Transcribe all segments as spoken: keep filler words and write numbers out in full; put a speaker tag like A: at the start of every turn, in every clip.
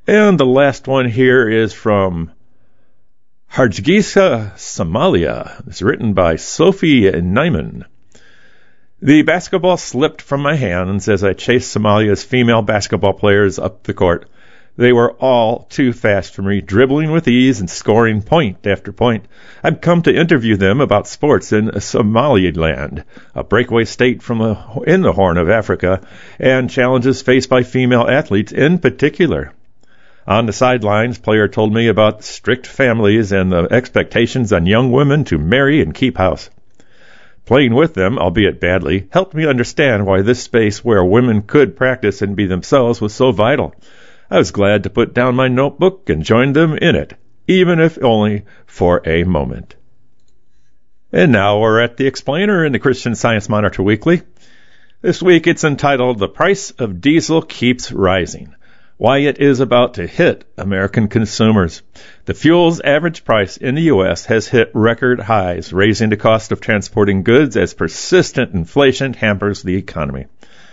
A: And the last one here is from Hargeisa, Somalia. It's written by Sophie Nyman. The basketball slipped from my hands as I chased Somalia's female basketball players up the court. They were all too fast for me, dribbling with ease and scoring point after point. I've come to interview them about sports in Somaliland, a breakaway state from the, in the Horn of Africa, and challenges faced by female athletes in particular. On the sidelines, player told me about strict families and the expectations on young women to marry and keep house. Playing with them, albeit badly, helped me understand why this space where women could practice and be themselves was so vital. I was glad to put down my notebook and join them in it, even if only for a moment. And now we're at the Explainer in the Christian Science Monitor Weekly. This week it's entitled, The Price of Diesel Keeps Rising. Why it is about to hit American consumers. The fuel's average price in the U S has hit record highs, raising the cost of transporting goods as persistent inflation hampers the economy.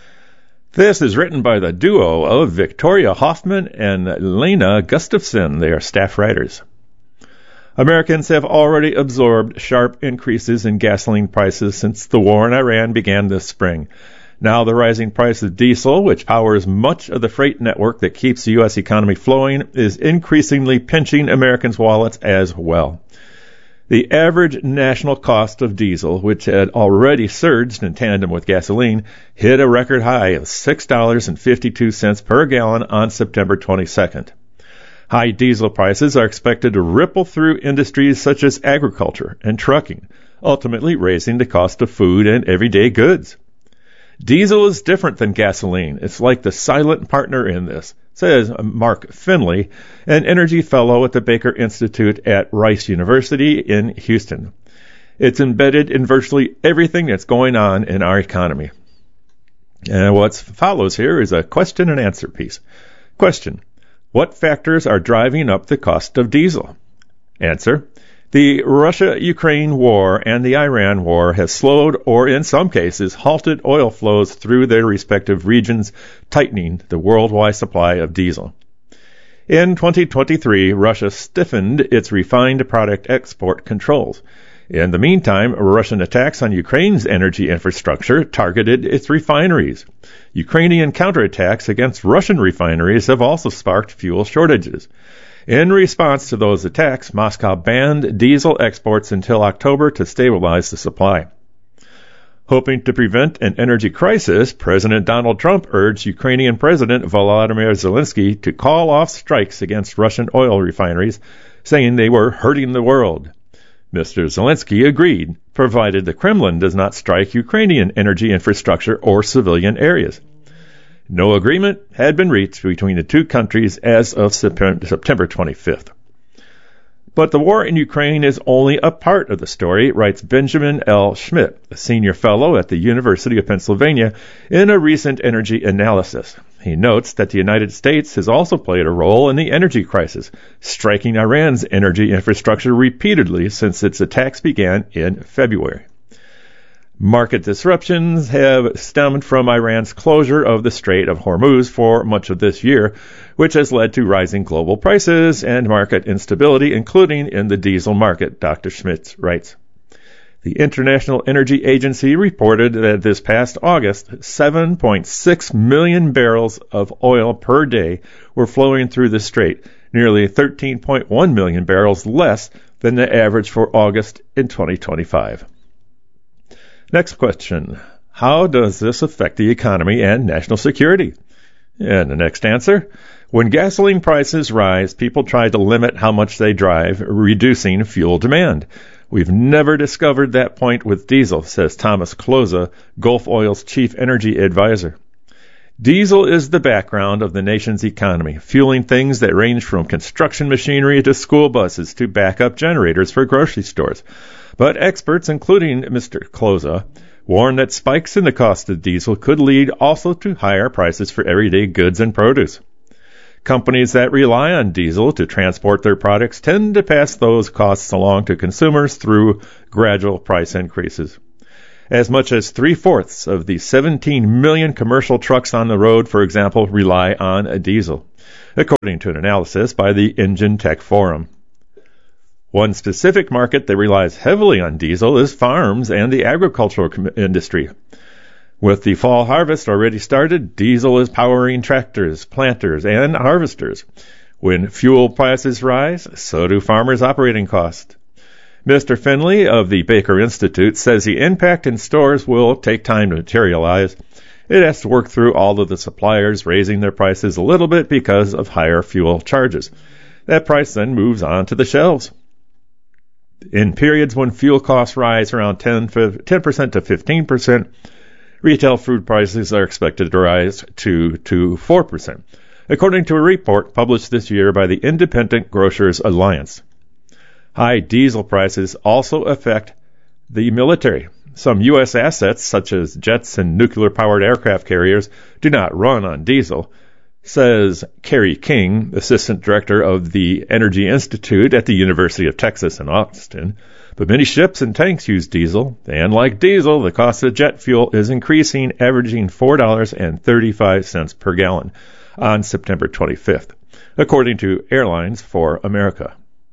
A: This is written by the duo of Victoria Hoffman and Lena Gustafson. They are staff writers. Americans have already absorbed sharp increases in gasoline prices since the war in Iran began this spring. Now the rising price of diesel, which powers much of the freight network that keeps the U S economy flowing, is increasingly pinching Americans' wallets as well. The average national cost of diesel, which had already surged in tandem with gasoline, hit a record high of six dollars and fifty-two cents per gallon on September twenty-second. High diesel prices are expected to ripple through industries such as agriculture and trucking, ultimately raising the cost of food and everyday goods. Diesel is different than gasoline. It's like the silent partner in this, says Mark Finley, an energy fellow at the Baker Institute at Rice University in Houston. It's embedded in virtually everything that's going on in our economy. And what follows here is a question and answer piece. Question: what factors are driving up the cost of diesel? Answer: the Russia-Ukraine war and the Iran war have slowed or, in some cases, halted oil flows through their respective regions, tightening the worldwide supply of diesel. In twenty twenty-three, Russia stiffened its refined product export controls. In the meantime, Russian attacks on Ukraine's energy infrastructure targeted its refineries. Ukrainian counterattacks against Russian refineries have also sparked fuel shortages. In response to those attacks, Moscow banned diesel exports until October to stabilize the supply. Hoping to prevent an energy crisis, President Donald Trump urged Ukrainian President Volodymyr Zelensky to call off strikes against Russian oil refineries, saying they were hurting the world. Mister Zelensky agreed, provided the Kremlin does not strike Ukrainian energy infrastructure or civilian areas. No agreement had been reached between the two countries as of September twenty-fifth. But the war in Ukraine is only a part of the story, writes Benjamin L. Schmidt, a senior fellow at the University of Pennsylvania, in a recent energy analysis. He notes that the United States has also played a role in the energy crisis, striking Iran's energy infrastructure repeatedly since its attacks began in February. Market disruptions have stemmed from Iran's closure of the Strait of Hormuz for much of this year, which has led to rising global prices and market instability, including in the diesel market, Doctor Schmitz writes. The International Energy Agency reported that this past August, seven point six million barrels of oil per day were flowing through the strait, nearly thirteen point one million barrels less than the average for August in twenty twenty-five. Next question. How does this affect the economy and national security? And the next answer. When gasoline prices rise, people try to limit how much they drive, reducing fuel demand. We've never discovered that point with diesel, says Thomas Kloza, Gulf Oil's chief energy advisor. Diesel is the background of the nation's economy, fueling things that range from construction machinery to school buses to backup generators for grocery stores. But experts, including Mister Kloza, warn that spikes in the cost of diesel could lead also to higher prices for everyday goods and produce. Companies that rely on diesel to transport their products tend to pass those costs along to consumers through gradual price increases. As much as three-fourths of the seventeen million commercial trucks on the road, for example, rely on a diesel, according to an analysis by the Engine Tech Forum. One specific market that relies heavily on diesel is farms and the agricultural industry. With the fall harvest already started, diesel is powering tractors, planters, and harvesters. When fuel prices rise, so do farmers' operating costs. Mister Finley of the Baker Institute says the impact in stores will take time to materialize. It has to work through all of the suppliers raising their prices a little bit because of higher fuel charges. That price then moves on to the shelves. In periods when fuel costs rise around ten percent to fifteen percent, retail food prices are expected to rise two to four percent, according to a report published this year by the Independent Grocers Alliance. High diesel prices also affect the military. Some U S assets, such as jets and nuclear-powered aircraft carriers, do not run on diesel, says Kerry King, assistant director of the Energy Institute at the University of Texas in Austin. But many ships and tanks use diesel, and like diesel, the cost of jet fuel is increasing, averaging four dollars and thirty-five cents per gallon on September twenty-fifth, according to Airlines for America.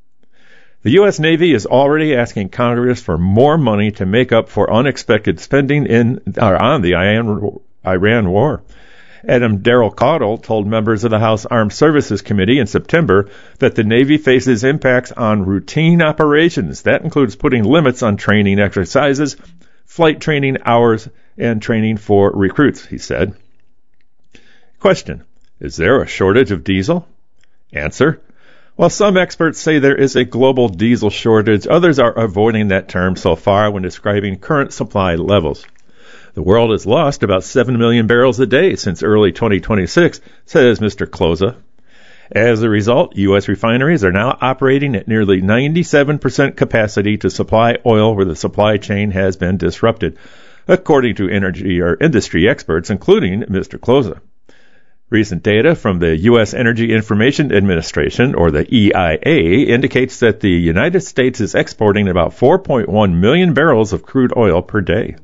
A: The U S Navy is already asking Congress for more money to make up for unexpected spending in or on the Iran, Iran war. Adam Darrell Caudle told members of the House Armed Services Committee in September that the Navy faces impacts on routine operations. That includes putting limits on training exercises, flight training hours, and training for recruits, he said. Question: is there a shortage of diesel? Answer: while some experts say there is a global diesel shortage, others are avoiding that term so far when describing current supply levels. The world has lost about seven million barrels a day since early twenty twenty-six, says Mister Kloza. As a result, U S refineries are now operating at nearly ninety-seven percent capacity to supply oil where the supply chain has been disrupted, according to energy or industry experts, including Mister Kloza. Recent data from the U S Energy Information Administration, or the E I A, indicates that the United States is exporting about four point one million barrels of crude oil per day.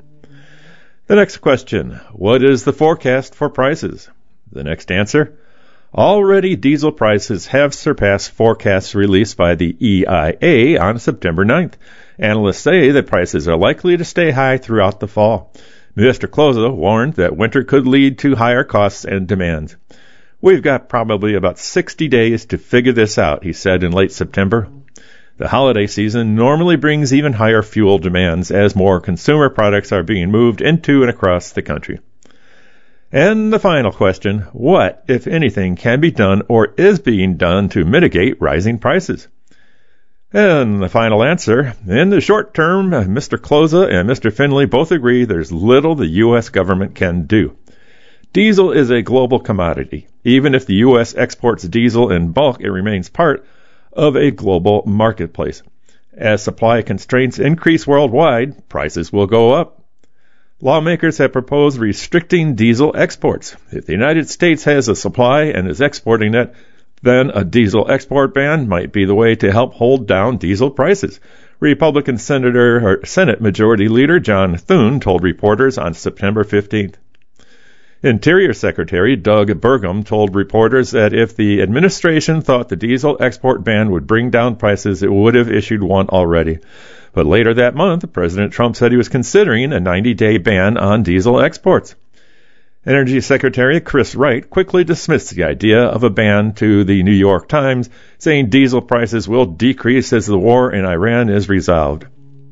A: The next question: what is the forecast for prices? The next answer: already diesel prices have surpassed forecasts released by the E I A on September ninth. Analysts say that prices are likely to stay high throughout the fall. Mister Kloza warned that winter could lead to higher costs and demands. We've got probably about sixty days to figure this out, he said in late September. The holiday season normally brings even higher fuel demands as more consumer products are being moved into and across the country. And the final question: what, if anything, can be done or is being done to mitigate rising prices? And the final answer: in the short term, Mister Kloza and Mister Finley both agree there's little the U S government can do. Diesel is a global commodity. Even if the U S exports diesel in bulk, it remains part of a global marketplace. As supply constraints increase worldwide, prices will go up. Lawmakers have proposed restricting diesel exports. If the United States has a supply and is exporting it, then a diesel export ban might be the way to help hold down diesel prices. Republican Senator or Senate Majority Leader John Thune told reporters on September fifteenth. Interior Secretary Doug Burgum told reporters that if the administration thought the diesel export ban would bring down prices, it would have issued one already. But later that month, President Trump said he was considering a ninety-day ban on diesel exports. Energy Secretary Chris Wright quickly dismissed the idea of a ban to the New York Times, saying diesel prices will decrease as the war in Iran is resolved.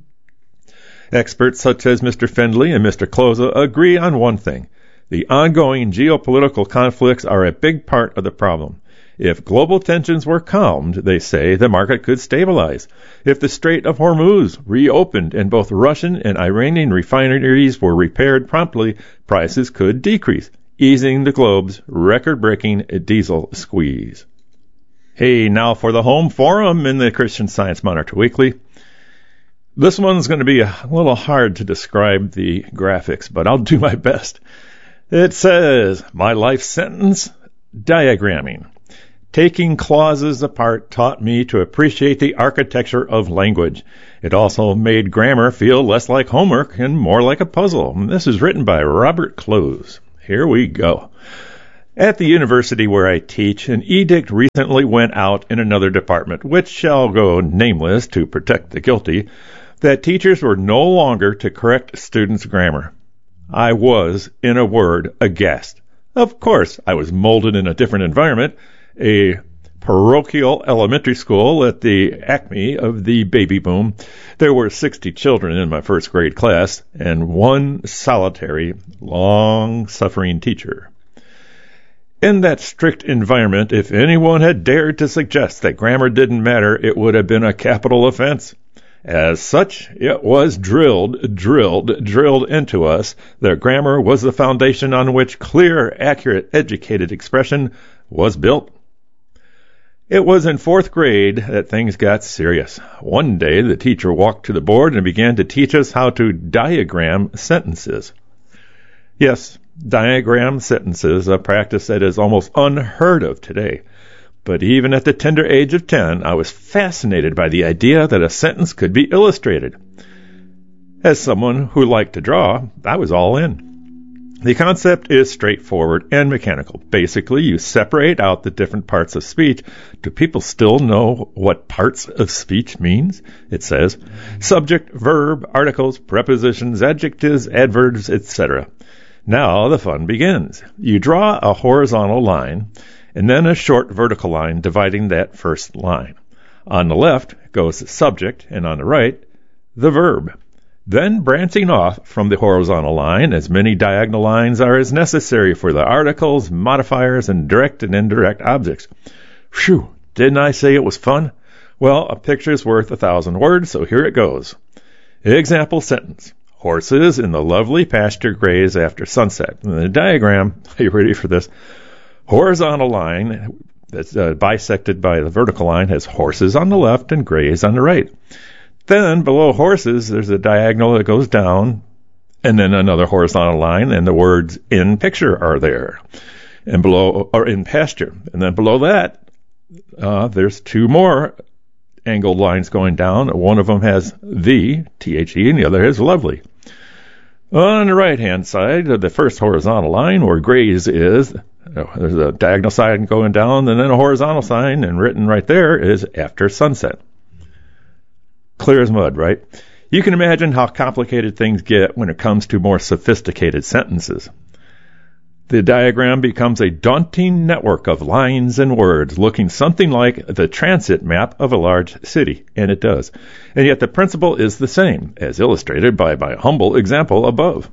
A: Experts such as Mister Finley and Mister Kloza agree on one thing: the ongoing geopolitical conflicts are a big part of the problem. If global tensions were calmed, they say, the market could stabilize. If the Strait of Hormuz reopened and both Russian and Iranian refineries were repaired promptly, prices could decrease, easing the globe's record-breaking diesel squeeze. Hey, now for the home forum in the Christian Science Monitor Weekly. This one's going to be a little hard to describe the graphics, but I'll do my best. It says, my life sentence, diagramming. Taking clauses apart taught me to appreciate the architecture of language. It also made grammar feel less like homework and more like a puzzle. This is written by Robert Close. Here we go. At the university where I teach, an edict recently went out in another department, which shall go nameless to protect the guilty, that teachers were no longer to correct students' grammar. I was, in a word, aghast. Of course, I was molded in a different environment, a parochial elementary school at the acme of the baby boom. There were sixty children in my first grade class, and one solitary, long-suffering teacher. In that strict environment, if anyone had dared to suggest that grammar didn't matter, it would have been a capital offense. As such, it was drilled, drilled, drilled into us that grammar was the foundation on which clear, accurate, educated expression was built. It was in fourth grade that things got serious. One day, the teacher walked to the board and began to teach us how to diagram sentences. Yes, diagram sentences, a practice that is almost unheard of today. But even at the tender age of ten, I was fascinated by the idea that a sentence could be illustrated. As someone who liked to draw, I was all in. The concept is straightforward and mechanical. Basically, you separate out the different parts of speech. Do people still know what parts of speech means? It says subject, verb, articles, prepositions, adjectives, adverbs, et cetera. Now the fun begins. You draw a horizontal line and then a short vertical line dividing that first line. On the left goes the subject, and on the right, the verb. Then branching off from the horizontal line, as many diagonal lines are as necessary for the articles, modifiers, and direct and indirect objects. Phew, didn't I say it was fun? Well, a picture's worth a thousand words, so here it goes. Example sentence. Horses in the lovely pasture graze after sunset. In the diagram, are you ready for this? Horizontal line that's uh, bisected by the vertical line has horses on the left and graze on the right. Then below horses, there's a diagonal that goes down, and then another horizontal line, and the words in picture are there, and below, or in pasture. And then below that, uh, there's two more angled lines going down. One of them has the, T H E, and the other has lovely. On the right-hand side of the first horizontal line, where graze is, there's a diagonal sign going down, and then a horizontal sign, and written right there is after sunset. Clear as mud, right? You can imagine how complicated things get when it comes to more sophisticated sentences. The diagram becomes a daunting network of lines and words, looking something like the transit map of a large city, and it does. And yet the principle is the same, as illustrated by my humble example above.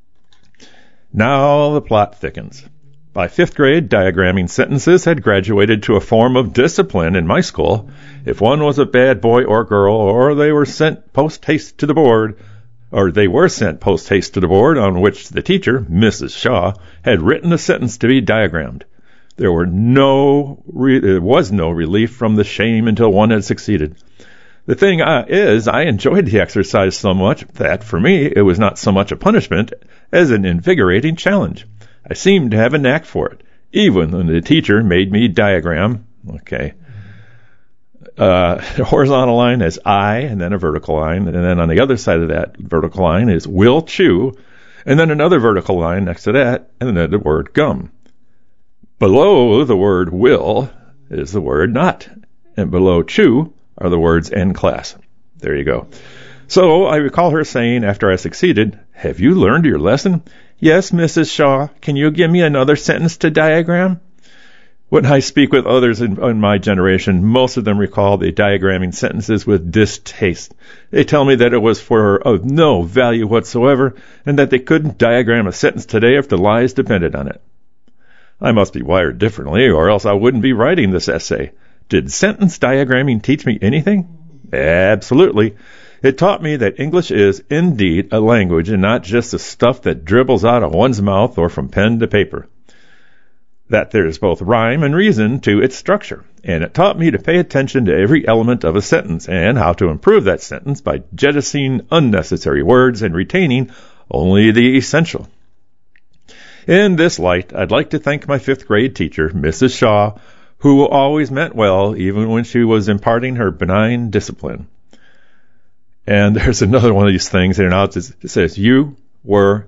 A: Now the plot thickens. By fifth grade, diagramming sentences had graduated to a form of discipline in my school. If one was a bad boy or girl, or they were sent post-haste to the board, or they were sent post-haste to the board on which the teacher, Missus Shaw, had written a sentence to be diagrammed. There were no, re- there was no relief from the shame until one had succeeded. The thing uh, is, I enjoyed the exercise so much that, for me, it was not so much a punishment as an invigorating challenge. I seemed to have a knack for it, even when the teacher made me diagram. Okay. Uh, the horizontal line is I, and then a vertical line, and then on the other side of that vertical line is will chew, and then another vertical line next to that, and then the word gum. Below the word will is the word not, and below chew are the words end class. There you go. So I recall her saying after I succeeded, "Have you learned your lesson?" "Yes, Missus Shaw. Can you give me another sentence to diagram?" When I speak with others in, in my generation, most of them recall the diagramming sentences with distaste. They tell me that it was for of no value whatsoever, and that they couldn't diagram a sentence today if the lives depended on it. I must be wired differently, or else I wouldn't be writing this essay. Did sentence diagramming teach me anything? Absolutely. It taught me that English is indeed a language and not just the stuff that dribbles out of one's mouth or from pen to paper. That there is both rhyme and reason to its structure, and it taught me to pay attention to every element of a sentence and how to improve that sentence by jettisoning unnecessary words and retaining only the essential. In this light, I'd like to thank my fifth grade teacher, Missus Shaw, who always meant well even when she was imparting her benign discipline. And there's another one of these things here now. It says, you were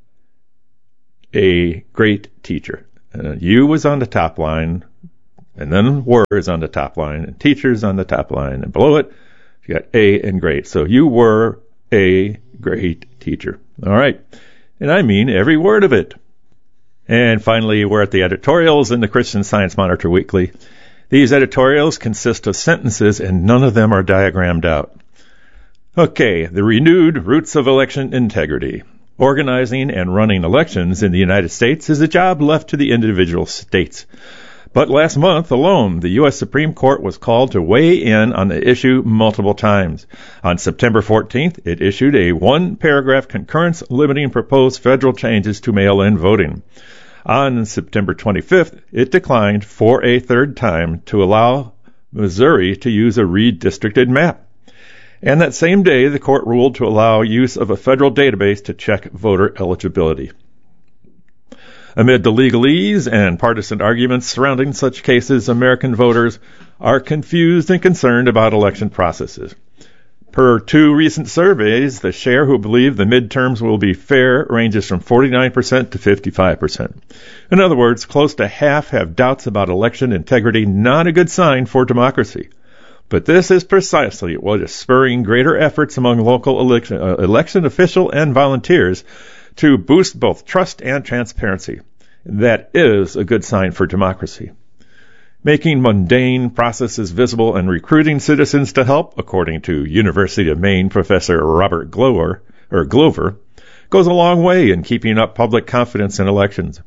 A: a great teacher. Uh, you was on the top line, and then were is on the top line, and teachers on the top line, and below it, you got a and great. So you were a great teacher. All right. And I mean every word of it. And finally, we're at the editorials in the Christian Science Monitor Weekly. These editorials consist of sentences, and none of them are diagrammed out. Okay, the renewed roots of election integrity. Organizing and running elections in the United States is a job left to the individual states. But last month alone, the U S Supreme Court was called to weigh in on the issue multiple times. On September fourteenth, it issued a one-paragraph concurrence limiting proposed federal changes to mail-in voting. On September twenty-fifth, it declined for a third time to allow Missouri to use a redistricted map. And that same day, the court ruled to allow use of a federal database to check voter eligibility. Amid the legalese and partisan arguments surrounding such cases, American voters are confused and concerned about election processes. Per two recent surveys, the share who believe the midterms will be fair ranges from forty-nine percent to fifty-five percent. In other words, close to half have doubts about election integrity, not a good sign for democracy. But this is precisely what is spurring greater efforts among local election, uh, election officials and volunteers to boost both trust and transparency. That is a good sign for democracy. Making mundane processes visible and recruiting citizens to help, according to University of Maine professor Robert Glover, or Glover, goes a long way in keeping up public confidence in elections.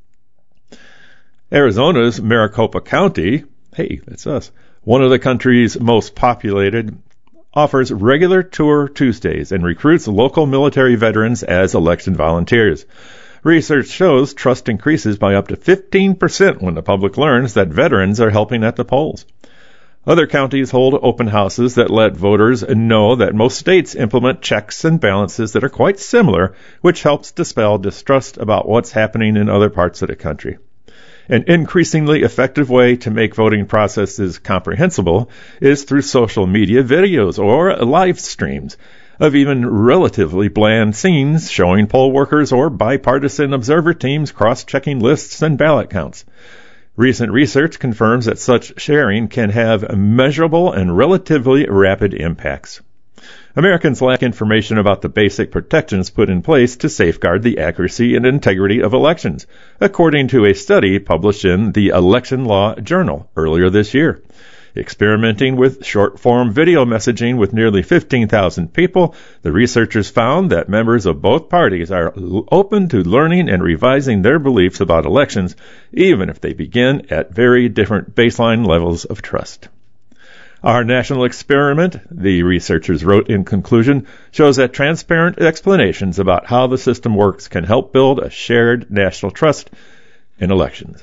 A: Arizona's Maricopa County, hey, that's us, one of the country's most populated, offers regular Tour Tuesdays and recruits local military veterans as election volunteers. Research shows trust increases by up to fifteen percent when the public learns that veterans are helping at the polls. Other counties hold open houses that let voters know that most states implement checks and balances that are quite similar, which helps dispel distrust about what's happening in other parts of the country. An increasingly effective way to make voting processes comprehensible is through social media videos or live streams of even relatively bland scenes showing poll workers or bipartisan observer teams cross-checking lists and ballot counts. Recent research confirms that such sharing can have measurable and relatively rapid impacts. Americans lack information about the basic protections put in place to safeguard the accuracy and integrity of elections, according to a study published in the Election Law Journal earlier this year. Experimenting with short-form video messaging with nearly fifteen thousand people, the researchers found that members of both parties are l- open to learning and revising their beliefs about elections, even if they begin at very different baseline levels of trust. Our national experiment, the researchers wrote in conclusion, shows that transparent explanations about how the system works can help build a shared national trust in elections.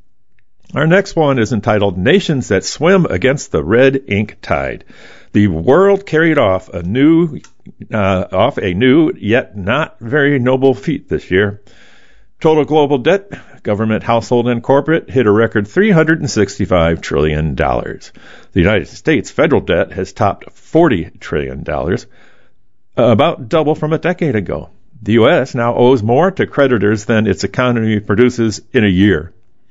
A: Our next one is entitled Nations That Swim Against the Red Ink Tide. The world carried off a new, uh, off a new yet not very noble feat this year. Total global debt, government, household, and corporate, hit a record three hundred sixty-five trillion dollars. The United States federal debt has topped forty trillion dollars, about double from a decade ago. The U S now owes more to creditors than its economy produces in a year.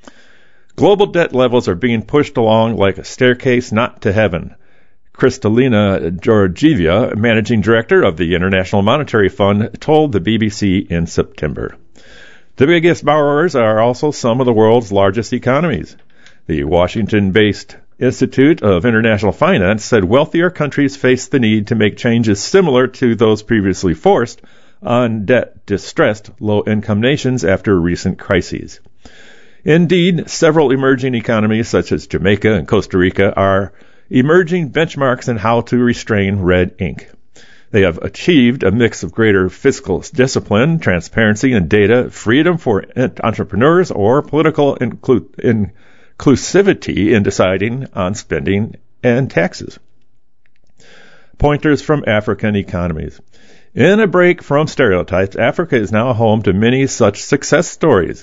A: Global debt levels are being pushed along like a staircase not to heaven. Kristalina Georgieva, managing director of the International Monetary Fund, told the B B C in September. The biggest borrowers are also some of the world's largest economies. The Washington-based Institute of International Finance said wealthier countries face the need to make changes similar to those previously forced on debt-distressed low-income nations after recent crises. Indeed, several emerging economies such as Jamaica and Costa Rica are emerging benchmarks in how to restrain red ink. They have achieved a mix of greater fiscal discipline, transparency and data, freedom for entrepreneurs, or political inclu- inclusivity in deciding on spending and taxes. Pointers from African economies. In a break from stereotypes, Africa is now home to many such success stories.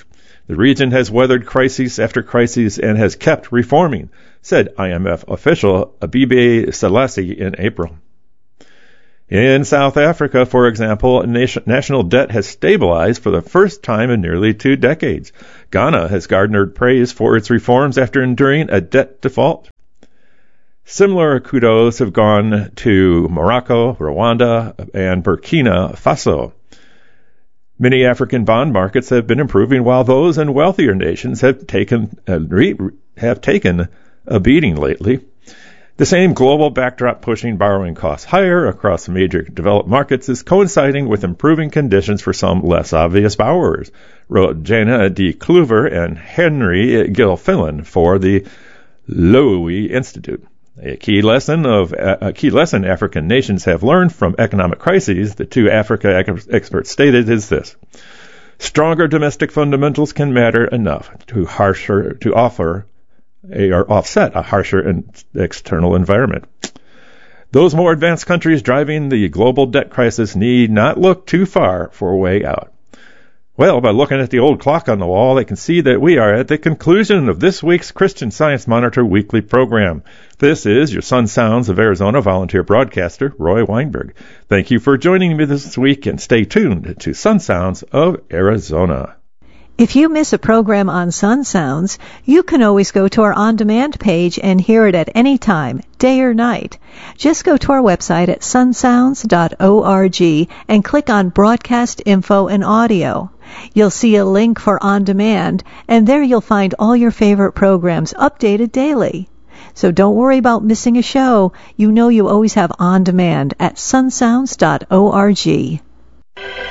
A: The region has weathered crises after crises and has kept reforming, said I M F official Abibe Selassie in April. In South Africa, for example, nation, national debt has stabilized for the first time in nearly two decades. Ghana has garnered praise for its reforms after enduring a debt default. Similar kudos have gone to Morocco, Rwanda, and Burkina Faso. Many African bond markets have been improving, while those in wealthier nations have taken uh, re- have taken a beating lately. The same global backdrop pushing borrowing costs higher across major developed markets is coinciding with improving conditions for some less obvious borrowers, wrote Jana D. Kluver and Henry Gilfillan for the Lowy Institute. A key lesson of a key lesson African nations have learned from economic crises, the two Africa experts stated, is this: stronger domestic fundamentals can matter enough to harsher to offer a, or offset a harsher in, external environment. Those more advanced countries driving the global debt crisis need not look too far for a way out. Well, by looking at the old clock on the wall, they can see that we are at the conclusion of this week's Christian Science Monitor weekly program. This is your Sun Sounds of Arizona volunteer broadcaster, Roy Weinberg. Thank you for joining me this week, and stay tuned to Sun Sounds of Arizona.
B: If you miss a program on Sun Sounds, you can always go to our on-demand page and hear it at any time, day or night. Just go to our website at sun sounds dot org and click on Broadcast Info and Audio. You'll see a link for On Demand, and there you'll find all your favorite programs updated daily. So don't worry about missing a show. You know you always have On Demand at sun sounds dot org.